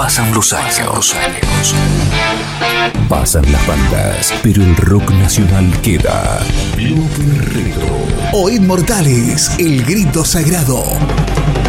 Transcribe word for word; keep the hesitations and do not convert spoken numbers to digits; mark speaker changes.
Speaker 1: Pasan los años. Pasan las bandas, pero el rock nacional queda. Bloque Retro.
Speaker 2: O Inmortales, el grito sagrado.